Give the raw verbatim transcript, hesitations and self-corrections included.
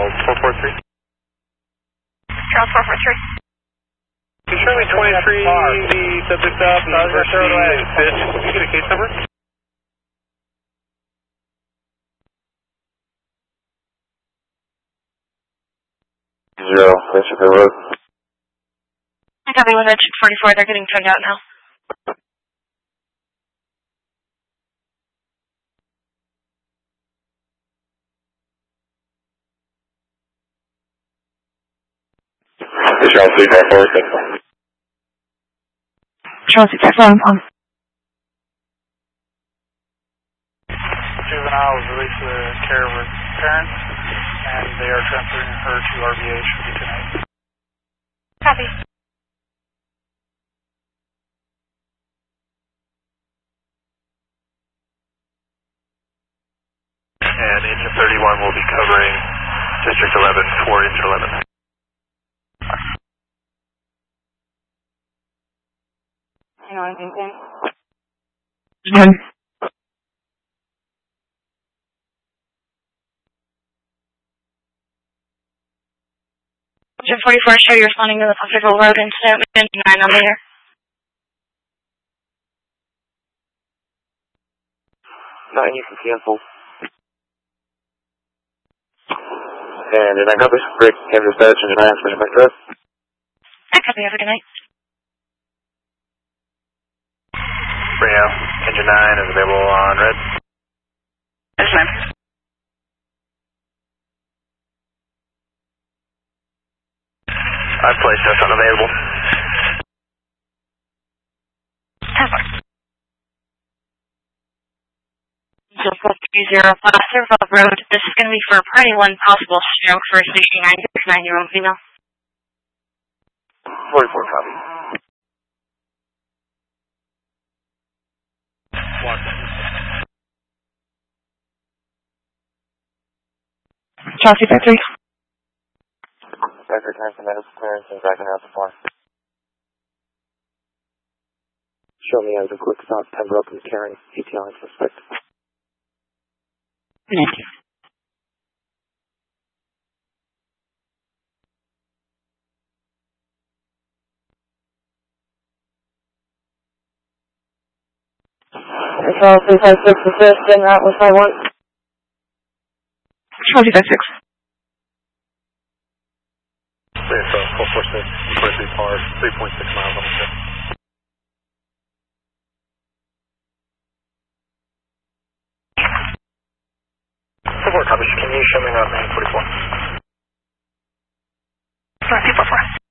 Charles four four three. Charles four four three. Can you show me twenty-three, the subject up, University and Fish? Can you get a case number? Zero, Christopher Road. I copy with Edge forty-four, they're getting turned out now. Charles three five four, six one. Charles six five four, I'm on. Juvenile was released to the care of her parents, and they are transferring her to R V A should be tonight. Copy. And engine thirty-one will be covering District eleven for engine eleven. Hang on, hang on. Done. Engine forty-four, show you're responding to the Popsicle Road incident with engine nine on the air. Nine, you can cancel. And did I copy? Break, came dispatch, engine nine, switching back to us. I copy, have a good night. Bring out, engine nine is available on red. That's fine. I've placed us unavailable. ten four. So four three zero five, Serval Road. This is going to be for party one possible stroke for sixty-nine sixty-nine year old female. forty-four copy. Charles two five three. Back return to medical clearance and backing out the farm. Show me as a quick stop, Pembroke and carrying A T L suspect. Thank you. Charles two five six assist, and that was my one. Charles two five six. It's uh, four four six, twenty-three cars, three point six miles on the trip. four four, copy. Can you show me that man forty-four? Sorry, four four.